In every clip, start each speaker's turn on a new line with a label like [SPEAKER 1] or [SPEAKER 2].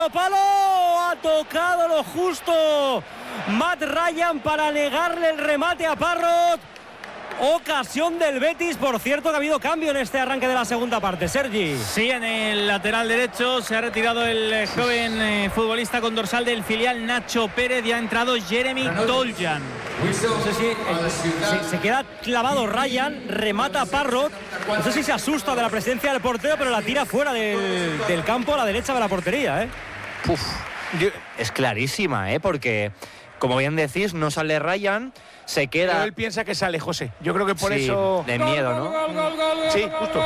[SPEAKER 1] Palo, ha tocado lo justo Matt Ryan para negarle el remate a Parrott. Ocasión del Betis, por cierto que ha habido cambio en este arranque de la segunda parte, Sergi.
[SPEAKER 2] Sí, en el lateral derecho se ha retirado el joven futbolista con dorsal del filial Nacho Pérez y ha entrado Jeremy Toljan.
[SPEAKER 1] No sé si se queda clavado Ryan, remata Parrott. No sé si se asusta de la presencia del portero, pero la tira fuera del campo a la derecha de la portería,
[SPEAKER 3] Es clarísima, porque como bien decís, no sale Ryan, se queda.
[SPEAKER 4] Pero él piensa que sale José. Yo creo que por
[SPEAKER 3] sí,
[SPEAKER 4] eso.
[SPEAKER 3] de miedo, ¿no?
[SPEAKER 4] Sí, justo.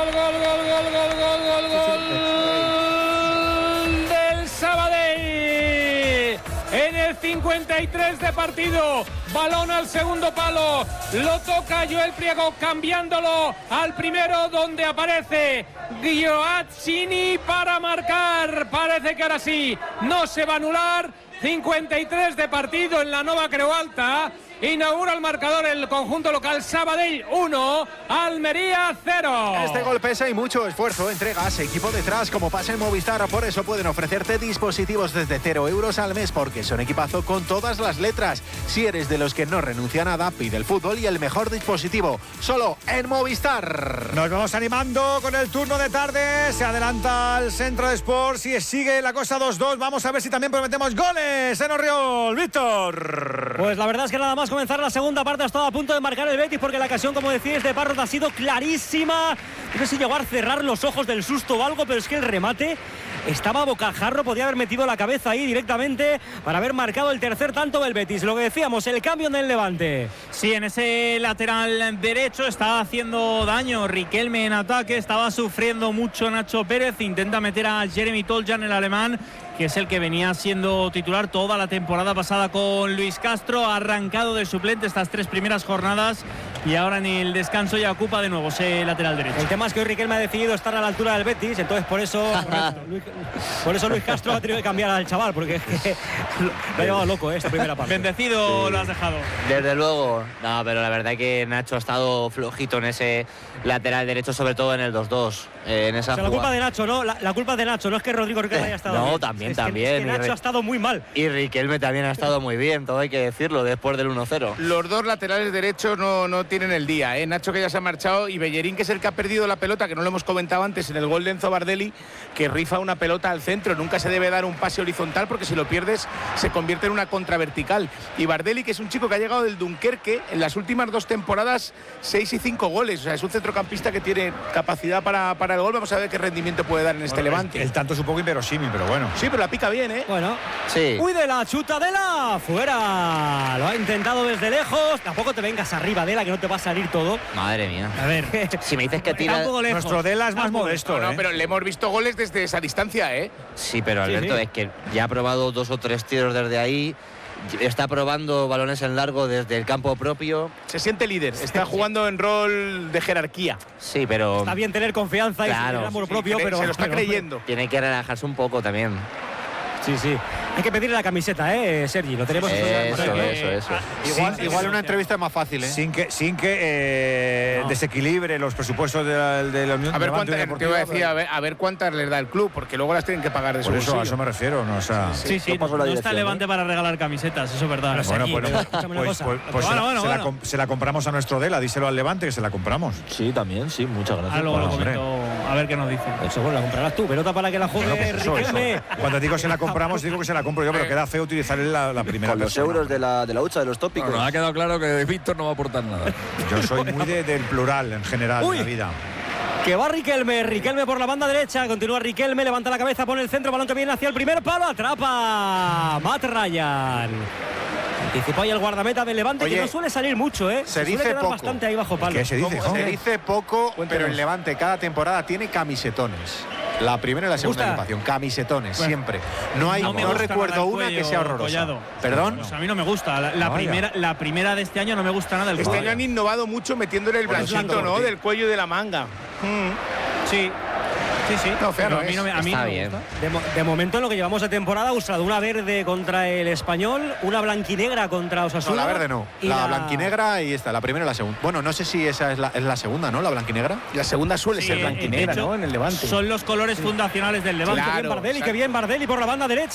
[SPEAKER 2] Del Sabadell. En el 53 de partido, balón al segundo palo, lo toca Joel Priego cambiándolo al primero, donde aparece Gioacchini para marcar. Parece que ahora sí no se va a anular. 53 de partido en la Nova Creu Alta. Inaugura el marcador el conjunto local. Sabadell 1, Almería 0.
[SPEAKER 5] Este gol pesa y mucho esfuerzo, entregas, equipo detrás como pasa en Movistar. Por eso pueden ofrecerte dispositivos desde 0 euros al mes, porque son equipazo con todas las letras. Si eres de los que no renuncia a nada, pide el fútbol y el mejor dispositivo, solo en Movistar.
[SPEAKER 6] Nos vamos animando con el turno de tarde. Se adelanta el Centro de Sports y sigue la cosa 2-2. Vamos a ver si también prometemos goles en Orriol. Víctor.
[SPEAKER 1] Pues la verdad es que nada más comenzar la segunda parte ha estado a punto de marcar el Betis, porque la ocasión, como decís, de Parrott ha sido clarísima. No sé si llegó a cerrar los ojos del susto o algo, pero es que el remate estaba a bocajarro, podía haber metido la cabeza ahí directamente para haber marcado el tercer tanto del Betis. Lo que decíamos, el cambio en el Levante.
[SPEAKER 2] Sí, en ese lateral derecho estaba haciendo daño Riquelme en ataque, estaba sufriendo mucho Nacho Pérez, intenta meter a Jeremy Toljan, el alemán, que es el que venía siendo titular toda la temporada pasada con Luis Castro, ha arrancado de suplente estas 3 primeras jornadas y ahora en el descanso ya ocupa de nuevo ese lateral derecho.
[SPEAKER 1] El tema es que hoy Riquelme ha decidido estar a la altura del Betis, entonces por eso Luis Castro ha tenido que cambiar al chaval, porque es que lo ha llevado loco esta primera parte.
[SPEAKER 2] Bendecido, sí. Lo has dejado.
[SPEAKER 3] Desde luego, no, pero la verdad que Nacho ha estado flojito en ese lateral derecho, sobre todo en el 2-2. En esa
[SPEAKER 1] la culpa de Nacho, ¿no? La culpa es de Nacho, no es que Rodrigo Riquelme haya estado
[SPEAKER 3] no,
[SPEAKER 1] bien.
[SPEAKER 3] También.
[SPEAKER 1] Es que Nacho ha estado muy mal.
[SPEAKER 3] Y Riquelme también ha estado muy bien, todo hay que decirlo, después del 1-0.
[SPEAKER 4] Los dos laterales derechos no tienen el día, Nacho, que ya se ha marchado, y Bellerín, que es el que ha perdido la pelota, que no lo hemos comentado antes en el gol de Enzo Bardelli, que rifa una pelota al centro. Nunca se debe dar un pase horizontal, porque si lo pierdes se convierte en una contravertical. Y Bardelli, que es un chico que ha llegado del Dunkerque, en las últimas 2 temporadas 6 y 5 goles. O sea, es un centrocampista que tiene capacidad para el gol. Vamos a ver qué rendimiento puede dar en este Levante.
[SPEAKER 6] El tanto es un poco inverosímil, pero bueno.
[SPEAKER 4] Sí, pero la pica bien,
[SPEAKER 1] Bueno,
[SPEAKER 3] sí.
[SPEAKER 1] Uy, de la chutadela, fuera. Lo ha intentado desde lejos. Tampoco te vengas arriba, Dela, que no te va a salir todo.
[SPEAKER 3] Madre mía.
[SPEAKER 1] A ver,
[SPEAKER 3] si me dices que tira.
[SPEAKER 6] Nuestro Dela es más modesto.
[SPEAKER 4] No, pero le hemos visto goles desde esa distancia,
[SPEAKER 3] Sí, pero Alberto,
[SPEAKER 1] sí.
[SPEAKER 3] es que ya ha probado 2 o 3 tiros desde ahí. Está probando balones en largo desde el campo propio.
[SPEAKER 4] Se siente líder, está jugando en rol de jerarquía.
[SPEAKER 3] Sí, pero
[SPEAKER 1] está bien tener confianza,
[SPEAKER 3] claro,
[SPEAKER 1] y tener amor propio, pero
[SPEAKER 4] se lo está creyendo.
[SPEAKER 3] Tiene que relajarse un poco también.
[SPEAKER 1] Sí. Hay que pedirle la camiseta, Sergi. Lo tenemos.
[SPEAKER 3] Eso.
[SPEAKER 5] Igual una entrevista es más fácil,
[SPEAKER 6] Sin que desequilibre los presupuestos de la Unión.
[SPEAKER 4] A ver cuántas, te voy a decir, a ver cuántas les da el club, porque luego las tienen que pagar de su bolsillo.
[SPEAKER 6] A eso me refiero, ¿no? O sea,
[SPEAKER 2] sí, no está Levante para regalar camisetas, eso es verdad.
[SPEAKER 6] Se la compramos a nuestro Dela, díselo al Levante que se la compramos.
[SPEAKER 3] Sí, también, sí, muchas gracias.
[SPEAKER 2] Luego lo comento, a ver qué nos dice.
[SPEAKER 1] Eso, bueno, la comprarás tú, pelota para que la juegue Riquelme.
[SPEAKER 6] Cuando digo se la compramos, digo que se la compro yo, pero queda feo utilizar la primera
[SPEAKER 7] con los euros de la hucha, de los tópicos.
[SPEAKER 8] Bueno, ha quedado claro que Víctor no va a aportar nada.
[SPEAKER 6] Yo soy muy del plural en general en la vida.
[SPEAKER 1] Que va Riquelme por la banda derecha, continúa Riquelme, levanta la cabeza, pone el centro, balón que viene hacia el primer palo, atrapa Matt Ryan. Anticipó ahí el guardameta del Levante. Oye, que no suele salir mucho,
[SPEAKER 5] Se dice poco.
[SPEAKER 1] Bastante ahí bajo palo.
[SPEAKER 5] ¿Qué se dice? Se dice poco, pero el Levante cada temporada tiene camisetones. La primera y la segunda equipación, camisetones, siempre. No recuerdo una que sea horrorosa.
[SPEAKER 2] Collado.
[SPEAKER 5] ¿Perdón?
[SPEAKER 2] Pues a mí no me gusta. La primera de este año no me gusta nada.
[SPEAKER 4] Este año han innovado mucho metiéndole el blanquito, ¿no? Del cuello y de la manga.
[SPEAKER 2] Sí.
[SPEAKER 1] Sí.
[SPEAKER 4] No, fea no
[SPEAKER 2] a mí
[SPEAKER 4] es.
[SPEAKER 2] no me, a mí
[SPEAKER 3] Está
[SPEAKER 2] no me
[SPEAKER 3] bien.
[SPEAKER 2] gusta.
[SPEAKER 1] De momento, en lo que llevamos de temporada, ha usado una verde contra el Español, una blanquinegra contra
[SPEAKER 5] No,
[SPEAKER 1] Osasuna.
[SPEAKER 5] la verde no.
[SPEAKER 1] y
[SPEAKER 5] La blanquinegra y esta, la primera y la segunda. Bueno, no sé si esa es la segunda, ¿no? La blanquinegra.
[SPEAKER 4] La segunda suele
[SPEAKER 2] Sí,
[SPEAKER 4] ser blanquinegra,
[SPEAKER 2] de hecho,
[SPEAKER 4] ¿no? En el Levante.
[SPEAKER 2] Son los colores fundacionales del Levante.
[SPEAKER 4] Claro.
[SPEAKER 1] Qué bien Bardelli,
[SPEAKER 4] exacto.
[SPEAKER 1] qué bien Bardelli por la banda derecha.